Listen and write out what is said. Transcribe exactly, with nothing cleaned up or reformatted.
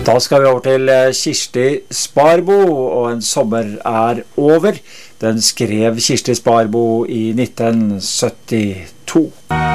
Da skal vi over til Kirsti Sparbo, og En sommer er over. Den skrev Kirsti Sparbo i nitten syttito.